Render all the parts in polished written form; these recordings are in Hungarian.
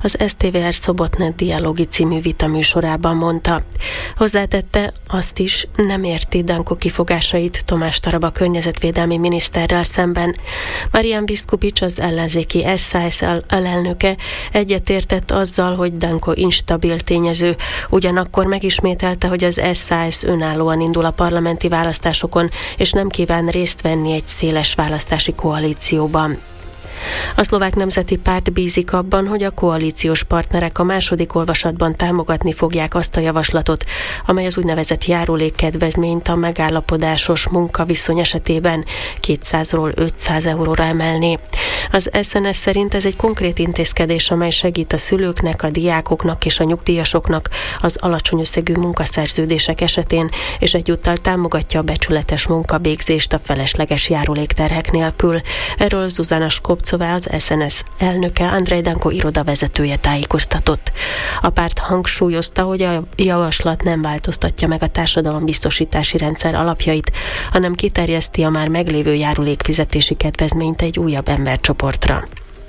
az STVR Szobotnet Dialógi című vitaműsorában mondta. Hozzátette, azt is nem érti Danko kifogásait Tomás Taraba környezetvédelmi miniszterrel szemben. Marian Biskupics, az ellenzéki SZSZ alelnöke egyetértett azzal, hogy Danko instabil tényező, ugyanakkor megismételte, hogy az SZSZ önállóan indul a parlamenti választásokon, és nem kíván részt venni egy széles választási koalícióban. A Szlovák Nemzeti Párt bízik abban, hogy a koalíciós partnerek a második olvasatban támogatni fogják azt a javaslatot, amely az úgynevezett járulékkedvezményt a megállapodásos munkaviszony esetében 200-ról 500 euróra emelné. Az SNS szerint ez egy konkrét intézkedés, amely segít a szülőknek, a diákoknak és a nyugdíjasoknak az alacsony összegű munkaszerződések esetén, és egyúttal támogatja a becsületes munkavégzést a felesleges járulékterhek nélkül. Erről Zuzana Skopcová, az SNS elnöke, Andrej Danko irodavezetője tájékoztatott. A párt hangsúlyozta, hogy a javaslat nem változtatja meg a társadalombiztosítási rendszer alapjait, hanem kiterjeszti a már meglévő járulékfizetési kedvezményt egy újabb embercsoportra.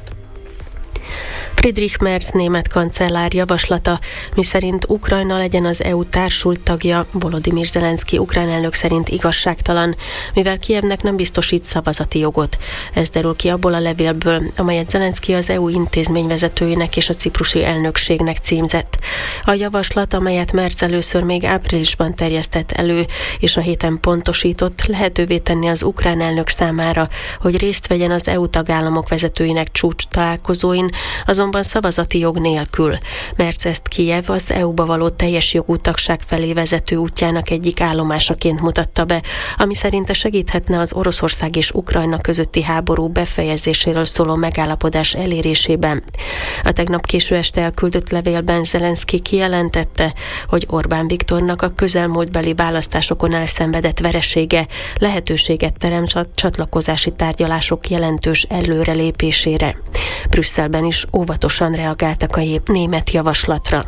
Friedrich Merz német kancellár javaslata, miszerint Ukrajna legyen az EU társult tagja, Volodymyr Zelenszky ukrán elnök szerint igazságtalan, mivel Kijevnek nem biztosít szavazati jogot. Ez derül ki abból a levélből, amelyet Zelenszky az EU intézményvezetőinek és a ciprusi elnökségnek címzett. A javaslat, amelyet Merz először még áprilisban terjesztett elő, és a héten pontosított, lehetővé tenni az ukrán elnök számára, hogy részt vegyen az EU tagállamok vezetőinek csúcs találkozóin, azonban szavazati jog nélkül. Merz ezt Kijev az EU-ba való teljes jogú tagság felé vezető útjának egyik állomásaként mutatta be, ami szerinte segíthetne az Oroszország és Ukrajna közötti háború befejezéséről szóló megállapodás elérésében. A tegnap késő este elküldött levélben Zelenszky kijelentette, hogy Orbán Viktornak a közelmúltbeli választásokon elszenvedett veresége lehetőséget teremt a csatlakozási tárgyalások jelentős előrelépésére. Brüsszelben is óvatosan reagáltak a német javaslatra.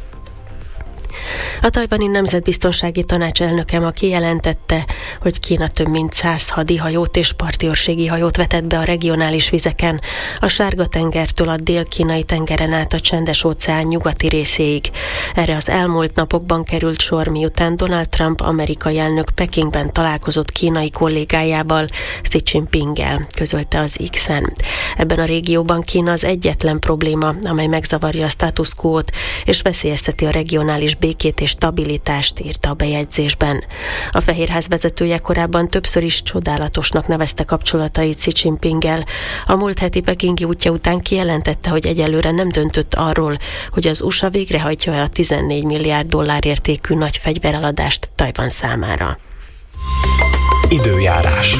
A tajvani Nemzetbiztonsági Tanács elnöke ma kijelentette, hogy Kína több mint 100 hadihajót és partiőrségi hajót vetett be a regionális vizeken, a Sárga-tengertől a Dél-kínai tengeren át a Csendes-óceán nyugati részéig. Erre az elmúlt napokban került sor, miután Donald Trump amerikai elnök Pekingben találkozott kínai kollégájával, Xi Jinpinggel, közölte az X-en. Ebben a régióban Kína az egyetlen probléma, amely megzavarja a status quót és veszélyezteti a regionális békét és stabilitást, írta a bejegyzésben. A Fehérház vezetője korábban többször is csodálatosnak nevezte kapcsolatait Xi Jinpinggel. A múlt heti pekingi útja után kijelentette, hogy egyelőre nem döntött arról, hogy az USA végrehajtja a 14 milliárd dollár értékű nagy fegyvereladást Tajvan számára. Időjárás.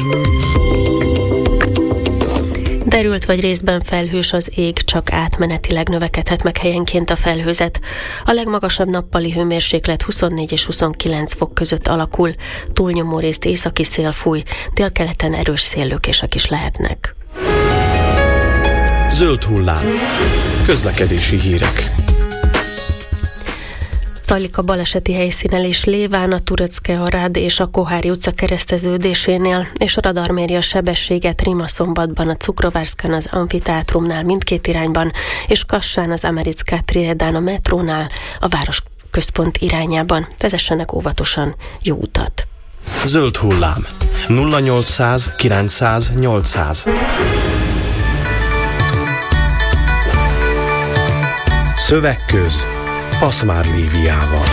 Derült vagy részben felhős az ég, csak átmenetileg növekedhet meg helyenként a felhőzet. A legmagasabb nappali hőmérséklet 24 és 29 fok között alakul, túlnyomó részt északi szél fúj, délkeleten erős széllökések is lehetnek. Zöld hullám. Közlekedési hírek. Zajlik a baleseti helyszínelés Léván, a Turecke-Arád és a Kohári utca kereszteződésénél, és a radar méri a sebességet Rimaszombatban, a Cukrovárszkán, az Amfiteátrumnál mindkét irányban, és Kassán, az Americká triedán, a metrónál, a városközpont irányában. Vezessenek óvatosan, jó utat! Zöld hullám. 0800 900 800. Szövegköz Aszmár Léviával.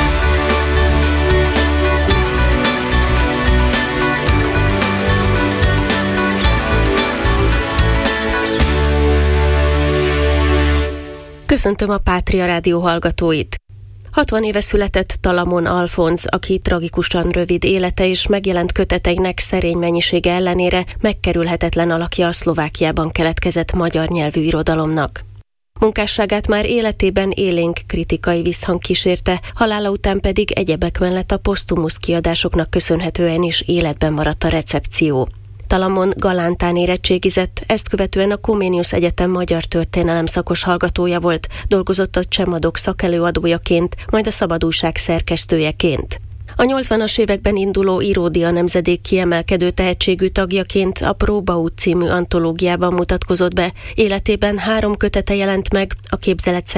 Köszöntöm a Pátria Rádió hallgatóit! 60 éve született Talamon Alfonz, aki tragikusan rövid élete és megjelent köteteinek szerény mennyisége ellenére megkerülhetetlen alakja a Szlovákiában keletkezett magyar nyelvű irodalomnak. Munkásságát már életében élénk kritikai visszhang kísérte, halála után pedig egyebek mellett a posztumusz kiadásoknak köszönhetően is életben maradt a recepció. Talamon galántán érettségizett, ezt követően a Comenius Egyetem magyar történelem szakos hallgatója volt, dolgozott a Csemadok szakelőadójaként, majd a Szabadújság szerkesztőjeként. A 80-as években induló Íródia nemzedék kiemelkedő tehetségű tagjaként a Próbaút című antológiában mutatkozott be. Életében 3 kötete jelent meg, a képzelet